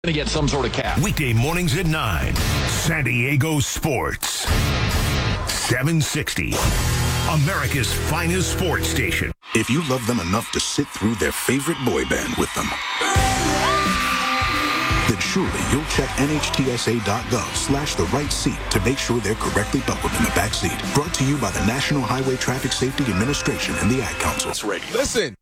to get some sort of cap. Weekday mornings at 9. San Diego Sports. 760. America's finest sports station. If you love them enough to sit through their favorite boy band with them, then surely you'll check nhtsa.gov/the right seat to make sure they're correctly buckled in the back seat. Brought to you by the National Highway Traffic Safety Administration and the Ad Council. Listen,